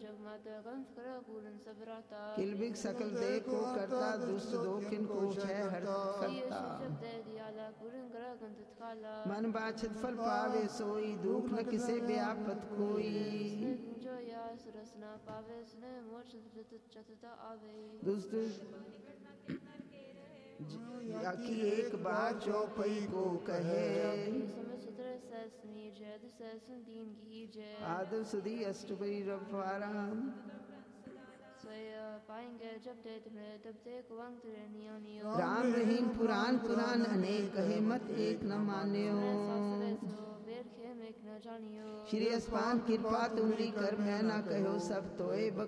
किलबिक सकल देह को करता दुष्ट दो किन को है हर करता मन बाछत फल पावे सोई दुख न किसे व्यापत कोई दुष्ट की एक बार चौपाई को कहे आदर सुधी अष्टपरी रवाराम राम रहीम पुराण पुराण अनेक कहे मत एक न मान्यो श्री अस्पान कृपा तुमरी कर मैं ना कहो सब तोए